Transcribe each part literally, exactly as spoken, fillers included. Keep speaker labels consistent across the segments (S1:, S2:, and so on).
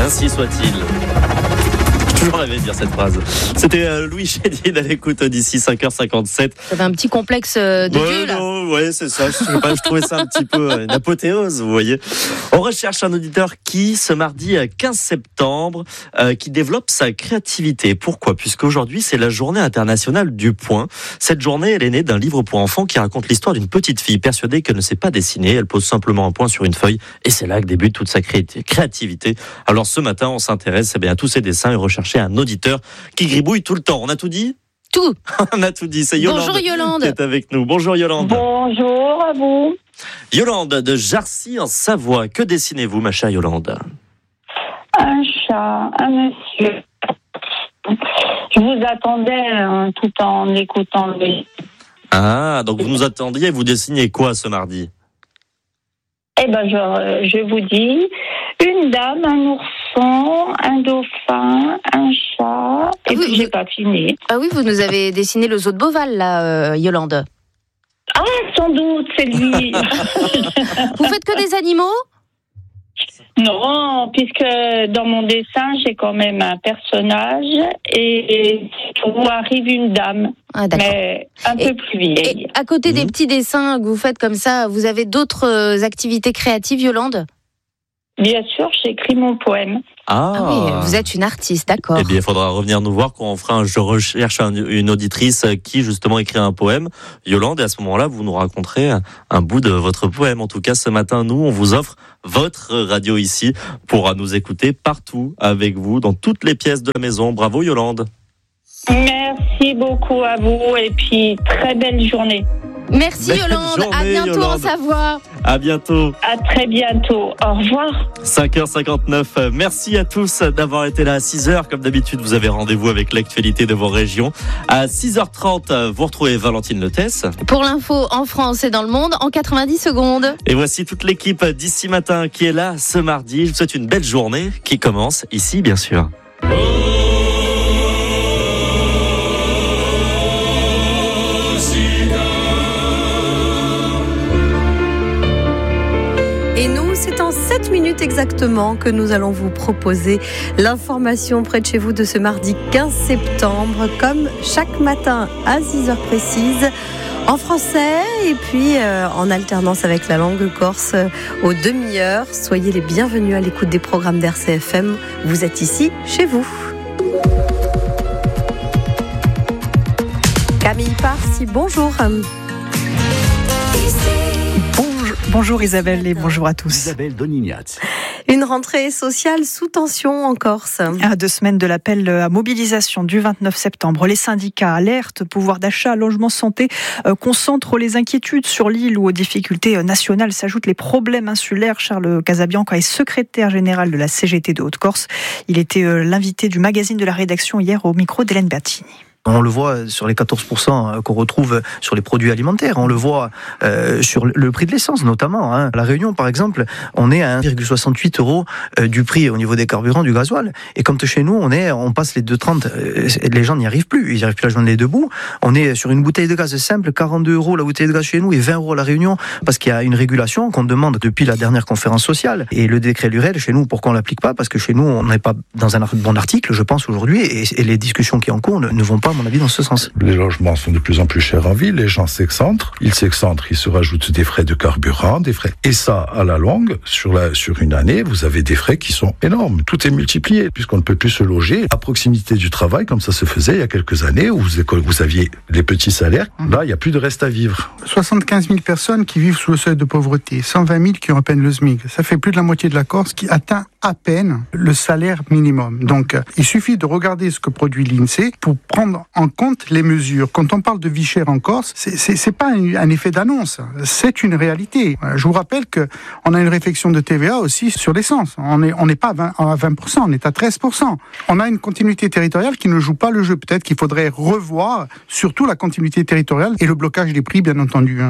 S1: Ainsi soit-il. J'ai toujours rêvé de dire cette phrase. C'était euh, Louis Chédid à l'écoute d'ici cinq heures cinquante-sept.
S2: Ça fait un petit complexe euh, de
S1: ouais,
S2: Dieu, là.
S1: Non, ouais, c'est ça. Je sais pas, je trouvais ça un petit peu euh, une apothéose, vous voyez. On recherche un auditeur qui, ce mardi quinze septembre, euh, qui développe sa créativité. Pourquoi ? Puisqu'aujourd'hui, c'est la journée internationale du point. Cette journée, elle est née d'un livre pour enfants qui raconte l'histoire d'une petite fille persuadée qu'elle ne sait pas dessiner. Elle pose simplement un point sur une feuille et c'est là que débute toute sa cré- créativité. Alors ce matin, on s'intéresse eh bien, à tous ces dessins et rechercher un auditeur qui gribouille tout le temps. On a tout dit ?
S2: Tout.
S1: On a tout dit. C'est Yolande.
S2: Bonjour Yolande.
S1: Qui est avec nous. Bonjour Yolande.
S3: Bonjour à vous.
S1: Yolande de Jarcy en Savoie. Que dessinez-vous, ma chère Yolande ?
S3: Un chat, un monsieur. Je vous attendais hein, tout en écoutant le...
S1: Ah, donc vous nous attendiez, vous dessinez quoi ce mardi ?
S3: Eh ben, je, je vous dis, une dame, un ourson, un dauphin, un chat, et
S2: oui,
S3: puis j'ai pas fini.
S2: Ah oui, vous nous avez dessiné le zoo de Beauval, là, euh, Yolande.
S3: Ah, sans doute, c'est lui.
S2: Vous faites que des animaux ?
S3: Non, puisque dans mon dessin, j'ai quand même un personnage et où arrive une dame,
S2: Ah, d'accord.
S3: mais un
S2: Et-
S3: peu plus vieille.
S2: Et à côté des
S1: Mmh.
S2: petits dessins que vous faites comme ça, vous avez d'autres euh, activités créatives, Yolande ?
S3: Bien sûr, j'écris mon poème.
S1: Ah,
S2: Ah oui, vous êtes une artiste, d'accord.
S1: Eh bien, il faudra revenir nous voir quand on fera un Je recherche un- une auditrice qui, justement, écrit un poème. Yolande, et à ce moment-là, vous nous raconterez un, un bout de votre poème. En tout cas, ce matin, nous, on vous offre votre radio ici pour nous écouter partout avec vous, dans toutes les pièces de la maison. Bravo, Yolande.
S3: Merci beaucoup à vous et puis très belle journée.
S2: Merci
S1: Belle
S2: Yolande, à
S1: journée,
S2: bientôt
S1: Yolande.
S2: en Savoie.
S1: À bientôt.
S3: À très bientôt. Au revoir.
S1: cinq heures cinquante-neuf. Merci à tous d'avoir été là à six heures. Comme d'habitude, vous avez rendez-vous avec l'actualité de vos régions. À six heures trente, vous retrouvez Valentine Letès.
S2: Pour l'info en France et dans le monde, en quatre-vingt-dix secondes.
S1: Et voici toute l'équipe d'ici matin qui est là ce mardi. Je vous souhaite une belle journée qui commence ici, bien sûr.
S4: Et nous, c'est en sept minutes exactement que nous allons vous proposer l'information près de chez vous de ce mardi quinze septembre, comme chaque matin à six heures précises, en français et puis euh, en alternance avec la langue corse euh, aux demi-heures. Soyez les bienvenus à l'écoute des programmes d'R C F M. Vous êtes ici, chez vous. Camille Parsi, bonjour.
S5: Bonjour, bonjour Isabelle et bonjour à tous.
S6: Isabelle Donignat.
S4: Une rentrée sociale sous tension en Corse.
S5: À deux semaines de l'appel à mobilisation du vingt-neuf septembre, les syndicats alertent, pouvoir d'achat, logement, santé, euh, concentrent les inquiétudes sur l'île où aux difficultés nationales s'ajoutent les problèmes insulaires. Charles Casabianca est secrétaire général de la C G T de Haute-Corse. Il était euh, l'invité du magazine de la rédaction hier au micro d'Hélène Bertini.
S7: On le voit sur les quatorze pour cent qu'on retrouve sur les produits alimentaires. On le voit euh, sur le prix de l'essence notamment. Hein. À La Réunion, par exemple, on est à un virgule soixante-huit euros euh, du prix au niveau des carburants, du gasoil. Et quand chez nous, on est, on passe les deux trente, euh, les gens n'y arrivent plus. Ils n'arrivent plus à joindre les deux bouts. On est sur une bouteille de gaz simple, quarante-deux euros la bouteille de gaz chez nous et vingt euros à La Réunion, parce qu'il y a une régulation qu'on demande depuis la dernière conférence sociale. Et le décret Lurel, chez nous, pourquoi on l'applique pas ? Parce que chez nous, on n'est pas dans un bon article, je pense, aujourd'hui, et, et les discussions qui en cours ne, ne vont pas, à mon avis, dans ce sens.
S8: Les logements sont de plus en plus chers en ville, les gens s'excentrent, ils s'excentrent, ils se rajoutent des frais de carburant, des frais. Et ça, à la longue, sur, la, sur une année, vous avez des frais qui sont énormes. Tout est multiplié, puisqu'on ne peut plus se loger à proximité du travail, comme ça se faisait il y a quelques années, où vous, vous aviez les petits salaires. Là, il n'y a plus de reste à vivre.
S9: soixante-quinze mille personnes qui vivent sous le seuil de pauvreté, cent vingt mille qui ont à peine le SMIC. Ça fait plus de la moitié de la Corse qui atteint à peine le salaire minimum. Donc, euh, il suffit de regarder ce que produit l'INSEE pour prendre en compte les mesures. Quand on parle de vie chère en Corse, c'est, c'est, c'est pas un, un effet d'annonce, c'est une réalité. Euh, je vous rappelle que on a une réflexion de T V A aussi sur l'essence. On n'est on n'est pas à vingt, à vingt pour cent, on est à treize pour cent. On a une continuité territoriale qui ne joue pas le jeu. Peut-être qu'il faudrait revoir surtout la continuité territoriale et le blocage des prix, bien entendu. Hein.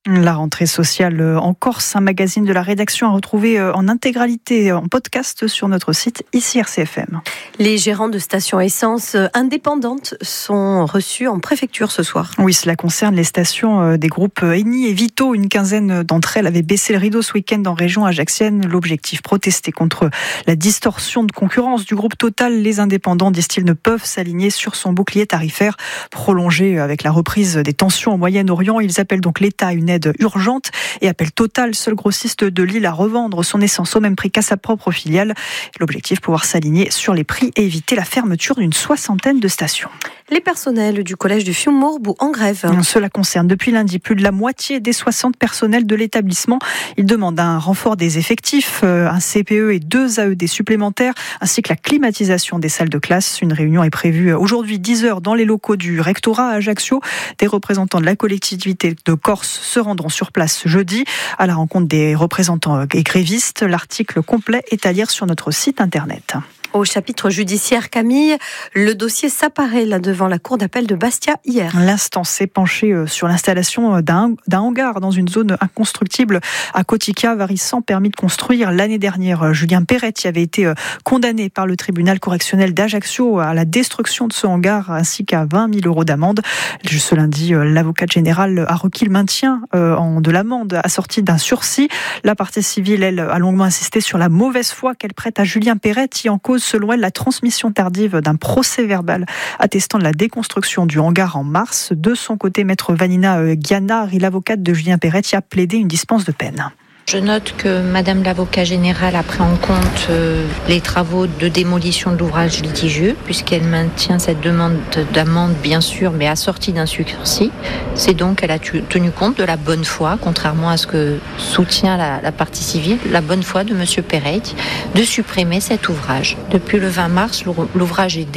S5: La rentrée sociale en Corse, un magazine de la rédaction à retrouver en intégralité en podcast sur notre site ici R C F M.
S4: Les gérants de stations essence indépendantes sont reçus en préfecture ce soir.
S5: Oui, cela concerne les stations des groupes Eni et Vito. Une quinzaine d'entre elles avaient baissé le rideau ce week-end en région ajaxienne. L'objectif, protester contre la distorsion de concurrence du groupe Total. Les indépendants, disent-ils, ne peuvent s'aligner sur son bouclier tarifaire prolongé avec la reprise des tensions au Moyen-Orient. Ils appellent donc l'État à une aide urgente et appelle Total, seul grossiste de l'île, à revendre son essence au même prix qu'à sa propre filiale. L'objectif, pouvoir s'aligner sur les prix et éviter la fermeture d'une soixantaine de stations.
S4: Les personnels du collège du Fiume-Morbu en grève.
S5: Cela concerne depuis lundi plus de la moitié des soixante personnels de l'établissement. Ils demandent un renfort des effectifs, un C P E et deux A E D supplémentaires, ainsi que la climatisation des salles de classe. Une réunion est prévue aujourd'hui dix heures dans les locaux du rectorat à Ajaccio. Des représentants de la collectivité de Corse se rendront sur place ce jeudi à la rencontre des représentants et grévistes. L'article complet est à lire sur notre site internet.
S4: Au chapitre judiciaire, Camille, le dossier s'apparaît là devant la cour d'appel de Bastia hier.
S5: L'instance s'est penchée sur l'installation d'un, d'un hangar dans une zone inconstructible à Kotika, Varis, sans permis de construire. L'année dernière, Julien Perretti avait été condamné par le tribunal correctionnel d'Ajaccio à la destruction de ce hangar ainsi qu'à vingt mille euros d'amende. Ce lundi, l'avocat général a requis le maintien de l'amende assortie d'un sursis. La partie civile, elle, a longuement insisté sur la mauvaise foi qu'elle prête à Julien Perretti en cause, selon elle, la transmission tardive d'un procès-verbal attestant de la déconstruction du hangar en mars. De son côté, maître Vanina Ghianari, l'avocate de Julien Perretti, a plaidé une dispense de peine.
S6: Je note que Madame l'avocat général a pris en compte euh, les travaux de démolition de l'ouvrage litigieux, puisqu'elle maintient cette demande d'amende, bien sûr, mais assortie d'un sursis. C'est donc qu'elle a tenu compte de la bonne foi, contrairement à ce que soutient la, la partie civile, la bonne foi de Monsieur Perretti, de supprimer cet ouvrage. Depuis le vingt mars, l'ouvrage est